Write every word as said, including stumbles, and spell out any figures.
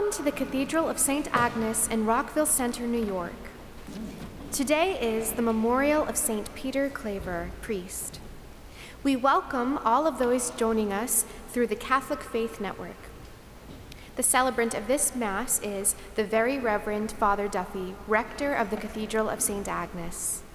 Welcome to the Cathedral of Saint Agnes in Rockville Center, New York. Today is the memorial of Saint Peter Claver, priest. We welcome all of those joining us through the Catholic Faith Network. The celebrant of this Mass is the Very Reverend Father Duffy, rector of the Cathedral of Saint Agnes.